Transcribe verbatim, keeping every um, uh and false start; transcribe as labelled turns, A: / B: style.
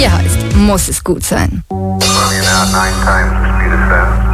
A: Hier heißt, muss es gut sein.
B: Moving out nine times the speed of sound.